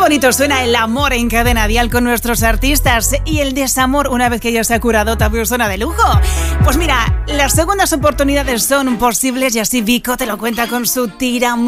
bonito suena el amor en cadena dial con nuestros artistas y el desamor una vez que ya se ha curado también suena de lujo. Pues mira, las segundas oportunidades son posibles y así Vico te lo cuenta con su tira